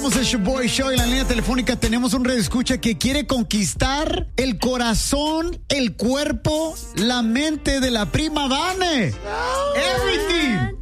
Somos el Shoboy Show y en la línea telefónica tenemos un radioescucha que quiere conquistar el corazón, el cuerpo, la mente de la prima Vane. Everything.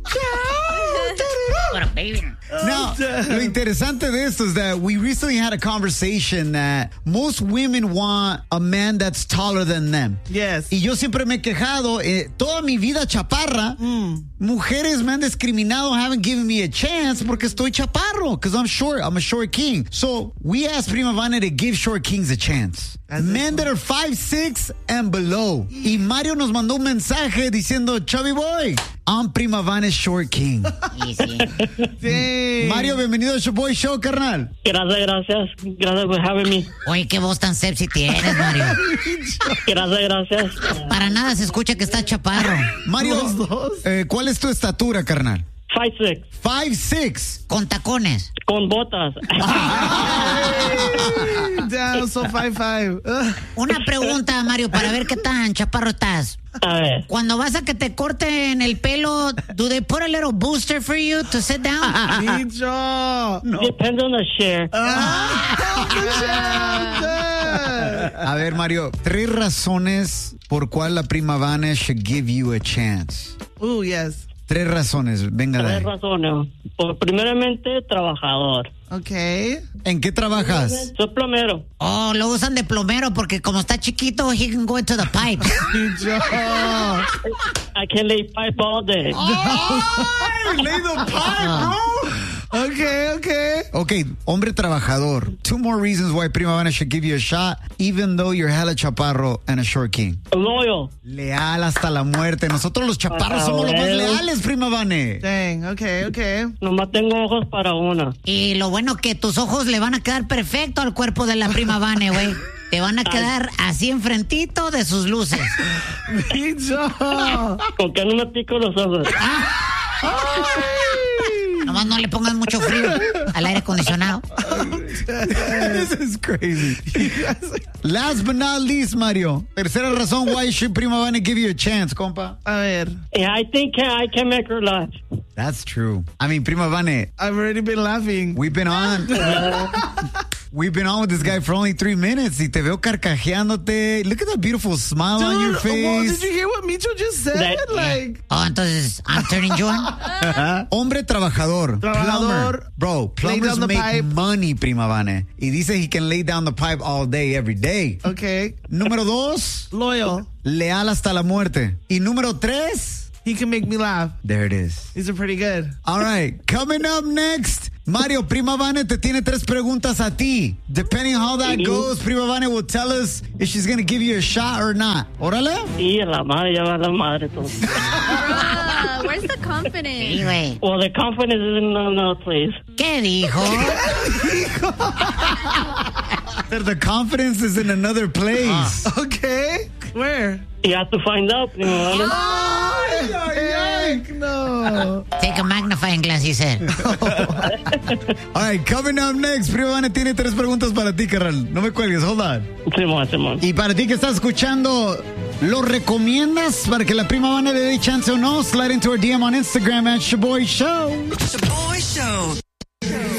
Now, lo interesante de esto es that we recently had a conversation that most women want a man that's taller than them. Yes. Y yo siempre me he quejado, toda mi vida chaparra, mujeres me han discriminado, haven't given me a chance porque estoy chaparro, because I'm short, I'm a short king. So, we asked Prima Vane to give short kings a chance. Men that are 5'6" and below. Y Mario nos mandó un mensaje diciendo, Chubby Boy, I'm Prima Vane's short king. Sí. Mario, bienvenido al Shoboy Show, carnal. Gracias. Gracias por having me. Oye, qué voz tan sexy tienes, Mario. Gracias. Para nada se escucha que estás chaparro. Mario, ¿cuál es tu estatura, carnal? 5'6". 5'6". Con tacones. Con botas. Down, so 5'5". Una pregunta, Mario, para ver qué tan chaparro estás. A ver. Cuando vas a que te corten el pelo, do they put a little booster for you to sit down? Bicho. Depends on the share. A ver, Mario, 3 razones por cuál la prima Vane should give you a chance. Yes. 3 razones, venga de ahí. 3 razones. Primeramente, trabajador. Okay. ¿En qué trabajas? Soy plomero. Oh, lo usan de plomero porque como está chiquito, he can go into the pipes. Bicho. I can lay pipe all day. Lay the pipe, bro. Okay, hombre trabajador. 2 more reasons why Prima Vane should give you a shot, even though you're hella chaparro and a short king. Loyal. Leal hasta la muerte. Nosotros los chaparros somos los más leales, Prima Vane. Dang, okay. Nomás tengo ojos para una. Y lo bueno que tus ojos le van a quedar perfecto al cuerpo de la prima Vane, güey. Te van a quedar así enfrentito de sus luces. Bicho. ¿Con qué no me pico los ojos? Nomás no le pongas mucho frío al aire acondicionado. This is crazy. Last but not least, Mario. Tercera razón why should Prima Vane give you a chance, compa. A ver. Yeah, I think I can make her laugh. That's true. I mean, Prima Vane, I've already been laughing. we've been on with this guy for only 3 minutes. Y te veo carcajeándote. Look at that beautiful smile on your face. Well, did you hear what Micho just said? Oh, entonces, I'm turning you on. Hombre trabajador. Plumber. Bro, plumbers make money, Prima Vane. Y dice he can lay down the pipe all day, every day. Okay. Número 2. Loyal. Leal hasta la muerte. Y número 3. He can make me laugh. There it is. These are pretty good. All right, coming up next, Mario, Prima Vane te tiene 3 preguntas a ti. Depending on how that goes, Prima Vane will tell us if she's going to give you a shot or not. Órale. Y la madre, ya va la madre todo. Where's the confidence? Sí, güey. Well, the confidence is in another place. ¿Qué dijo? The confidence is in another place. Okay. Where? You have to find out. You know, No. Take a magnifying glass, he said. All right, coming up next, Prima Vane tiene 3 preguntas para ti, carnal. No me cuelgues, hold on. Simón. Y para ti que estás escuchando, ¿lo recomiendas para que la Prima Vane le dé chance o no? Slide into our DM on Instagram at Shoboy Show. Shoboy Show.